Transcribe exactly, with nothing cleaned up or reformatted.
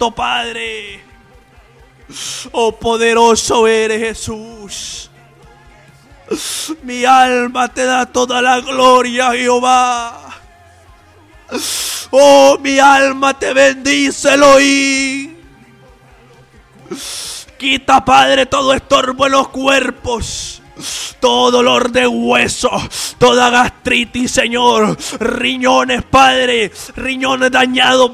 Santo, Padre. Oh, poderoso eres, Jesús. Mi alma te da toda la gloria, Jehová. Oh, mi alma te bendice, Elohim. Quita, Padre, todo estorbo en los cuerpos, todo dolor de hueso, toda gastritis, Señor, riñones, Padre, riñones dañados,